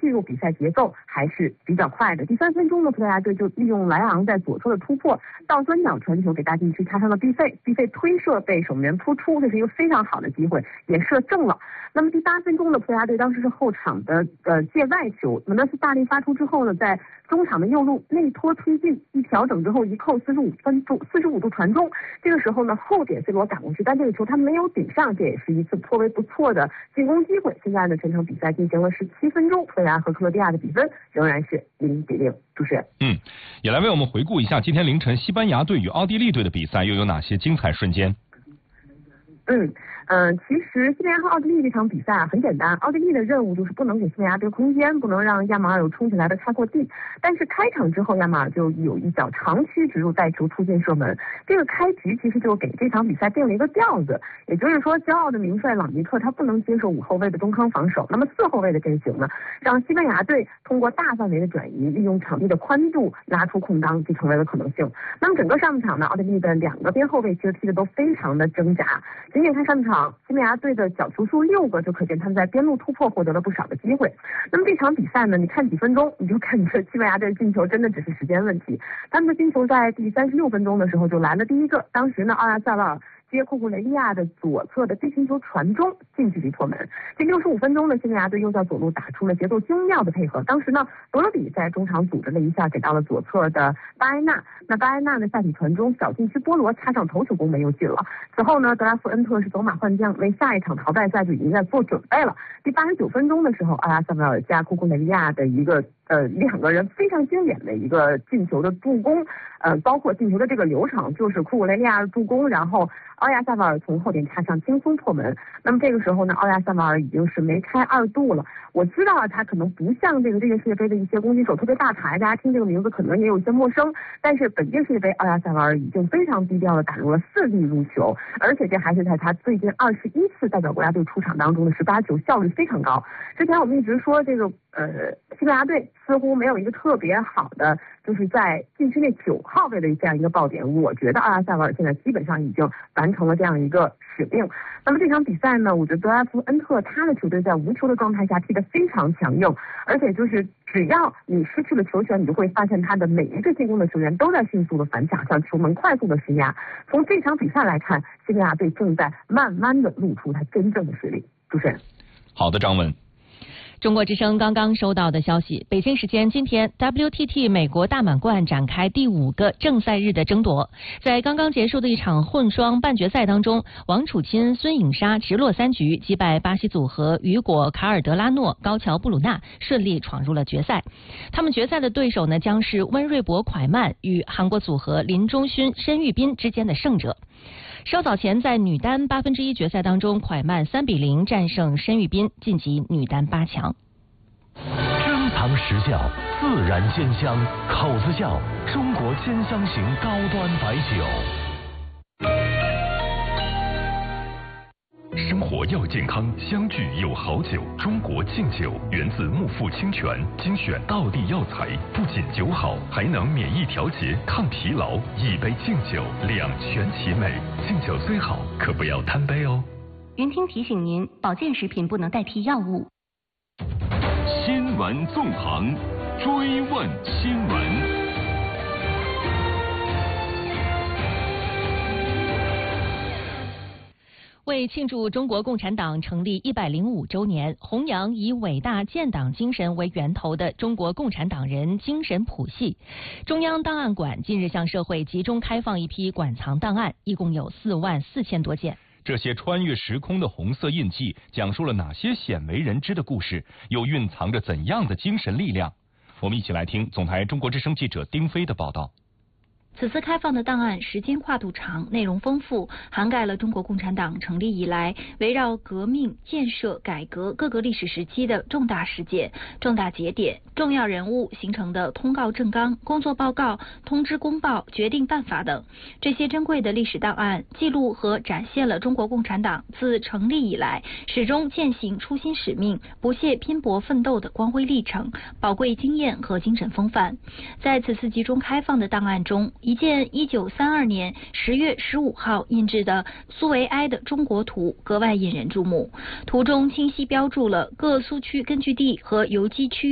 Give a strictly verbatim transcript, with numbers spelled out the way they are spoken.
进入比赛节奏还是比较快的。第三分钟呢，葡萄牙队就利用莱昂在左侧的突破，倒三角传球给大禁区插上了毕费，毕费推射被守门员扑出，这是一个非常好的机会，也射正了。那么第八分钟的葡萄牙队当时是后场的呃界外球，门德斯大力发出之后呢，在中场的右路内托推进，一调整之后一扣四十五分度四十五度传中。这个时候呢，后点 C 罗赶过去，但这个球他没有顶上，这也是一次颇为不错的进攻机会。现在呢，全场比赛进行了十七分钟，葡萄牙和克罗地亚的比分仍然是零比零。主持人， 嗯，也来为我们回顾一下今天凌晨西班牙队与奥地利队的比赛，又有哪些精彩瞬间？ 嗯。嗯、呃，其实西班牙和奥地利这场比赛啊很简单，奥地利的任务就是不能给西班牙队空间，不能让亚马尔有冲起来的开阔地。但是开场之后，亚马尔就有一脚长驱直入带球突进射门，这个开局其实就给这场比赛定了一个调子。也就是说，骄傲的名帅朗尼克他不能接受五后卫的中坑防守，那么四后卫的阵型呢，让西班牙队通过大范围的转移，利用场地的宽度拉出空当，就成为了可能性。那么整个上半场呢，奥地利的两个边后卫其实踢得都非常的挣扎，仅仅看上半场。西班牙队的角球数六个，就可见他们在边路突破获得了不少的机会。那么这场比赛呢，你看几分钟，你就感觉西班牙队进球真的只是时间问题。他们的进球在第三十六分钟的时候就来了第一个，当时呢，奥亚塞瓦尔接库库雷利亚的左侧的低平球传中，近距离破门。第六十五分钟呢，西班牙队又在左路打出了节奏精妙的配合。当时呢，德罗比在中场组织了一下，给到了左侧的巴埃纳。那巴埃纳呢，下体传中，小禁区波罗插上头球攻门又进了。此后呢，德拉夫恩特是走马换将，为下一场淘汰赛就已经在做准备了。第八十九分钟的时候，阿拉塞维尔加库库雷利亚的一个呃两个人非常经典的一个进球的助攻，呃，包括进球的这个流程，就是库库雷利亚的助攻，然后奥亚塞瓦尔从后点插上轻松破门。那么这个时候呢，奥亚塞瓦尔已经是梅开二度了。我知道啊，他可能不像这个这届世界杯的一些攻击手特别大牌，大家听这个名字可能也有一些陌生，但是本届世界杯奥亚塞瓦尔已经非常低调的打入了四粒入球，而且这还是在他最近二十一次代表国家队出场当中的十八球，效率非常高。之前我们一直说这个呃西班牙队似乎没有一个特别好的，就是在禁区内九号位的这样一个爆点，我觉得奥亚塞瓦尔现在基本上已经完成了这样一个使命。那么这场比赛呢，我觉得德拉夫恩特他的球队在无球的状态下踢得非常强硬，而且就是只要你失去了球权，你就会发现他的每一个进攻的球员都在迅速的反抢，向球门快速的施压。从这场比赛来看，西班牙队正在慢慢的露出他真正的实力。主持人， 好的，张文。 中国之声刚刚收到的消息，北京时间今天 W T T 美国大满贯展开第五个正赛日的争夺。在刚刚结束的一场混双半决赛当中，王楚钦、孙颖莎直落三局击败巴西组合雨果、卡尔德拉诺、高桥布鲁纳，顺利闯入了决赛。他们决赛的对手呢，将是温瑞博蒯曼与韩国组合林中勋、申玉斌之间的胜者。稍早前在女单八分之一决赛当中，蒯曼三比零战胜申玉斌，晋级女单八强。 珍藏实窖，自然鲜香，口子窖，中国鲜香型高端白酒。 生活要健康，相聚有好酒。中国敬酒源自木富清泉，精选道地药材，不仅酒好，还能免疫调节、抗疲劳。一杯敬酒，两全其美。敬酒虽好，可不要贪杯哦。 云听提醒您，保健食品不能代替药物。 新闻纵横，追问新闻。 为庆祝中国共产党成立一百零五周年，弘扬以伟大建党精神为源头的中国共产党人精神谱系，中央档案馆近日向社会集中开放一批馆藏档案，一共有四万四千多件。 这些穿越时空的红色印记，讲述了哪些鲜为人知的故事，又蕴藏着怎样的精神力量？我们一起来听总台中国之声记者丁飞的报道。 此次开放的档案时间跨度长，内容丰富，涵盖了中国共产党成立以来围绕革命、建设、改革各个历史时期的重大事件、重大节点、重要人物形成的通告政纲、工作报告、通知公报、决定办法等。这些珍贵的历史档案记录和展现了中国共产党自成立以来始终践行初心使命、不懈拼搏奋斗的光辉历程、宝贵经验和精神风范。在此次集中开放的档案中，一件一九三二年十月十五号印制的苏维埃的中国图格外引人注目，图中清晰标注了各苏区根据地和游击区